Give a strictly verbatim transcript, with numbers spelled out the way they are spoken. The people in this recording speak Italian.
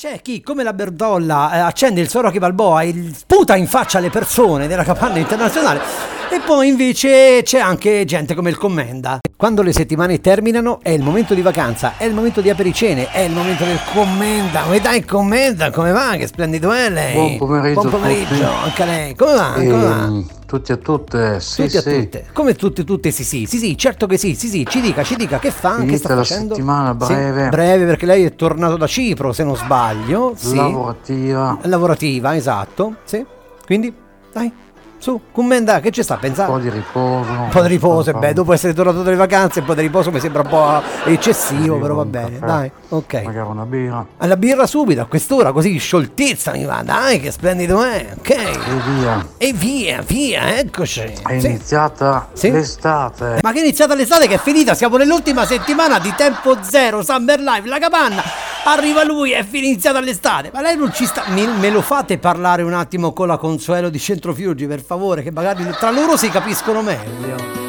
C'è chi, come la Berdolla, eh, accende il suo Rocky Balboa e sputa in faccia alle persone della capanna internazionale, e poi invece c'è anche gente come il Commenda. Quando le settimane terminano è il momento di vacanza, è il momento di apericene, è il momento del Commenda. Come dai Commenda, come va? Che splendido è lei? Buon pomeriggio, Buon pomeriggio anche a lei. Come va? E, Come va? tutti e tutte, sì, Tutti sì. a tutte. Come tutte tutte sì sì. Sì sì, certo che sì, sì sì, ci dica, ci dica che fa, che sta Inizia la facendo? settimana breve. Sì, breve perché lei è tornato da Cipro, se non sbaglio, sì. Lavorativa. Lavorativa, esatto, sì. Quindi, dai, su, Commenda, che ci sta a Un pensare? po' di riposo. Un po' di riposo, e beh, dopo essere tornato dalle vacanze, un po' di riposo mi sembra un po' eccessivo, Sì, però va un bene, caffè, dai, ok. Magari una birra. Alla birra subito, a quest'ora, così scioltezza mi va, dai, che splendido è, ok. E via. E via, via, eccoci. È Sì. iniziata Sì. l'estate. Ma che è iniziata l'estate, che è finita, siamo nell'ultima settimana di Tempo Zero, Summer Live, la capanna, arriva lui, è iniziata l'estate, ma lei non ci sta, me, me lo fate parlare un attimo con la Consuelo di Centro Fiuggi, per favore, che magari tra loro si capiscono meglio.